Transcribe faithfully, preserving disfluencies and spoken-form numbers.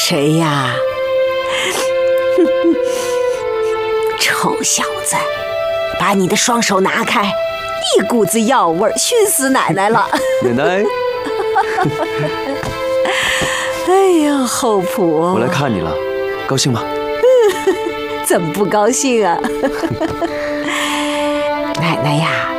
谁呀？臭小子，把你的双手拿开，一股子药味儿熏死奶奶了。 奶奶。 哎呀，厚朴， 我来看你了，高兴吗？ 怎么不高兴啊？奶奶呀，